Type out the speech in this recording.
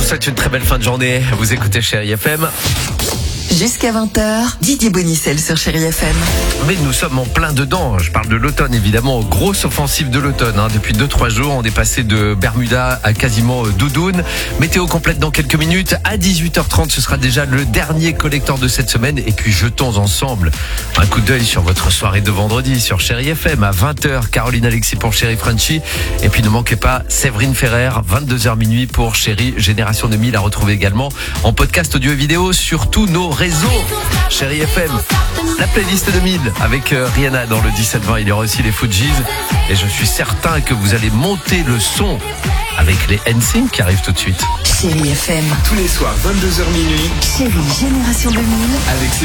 souhaite une très belle fin de journée. Vous écoutez Chérie FM. Jusqu'à 20h, Didier Bonicel sur Chérie FM. Mais nous sommes en plein dedans. Je parle de l'automne, évidemment. Grosse offensive de l'automne. Depuis 2-3 jours, on est passé de Bermuda à quasiment doudoune. Météo complète dans quelques minutes. À 18h30, ce sera déjà le dernier collecteur de cette semaine. Et puis, jetons ensemble un coup d'œil sur votre soirée de vendredi sur Chérie FM. À 20h, Caroline Alexis pour Chérie Frenchy. Et puis, ne manquez pas Séverine Ferrer, 22h minuit pour Chérie Génération 2000, à retrouver également en podcast audio et vidéo sur tous nos réseaux. Chérie FM, la playlist 2000 avec Rihanna dans le 17-20. Il y aura aussi les Fujis. Et je suis certain que vous allez monter le son avec les NSYNC qui arrivent tout de suite. Chérie FM. Tous les soirs, 22h minuit. Chérie Génération 2000. Avec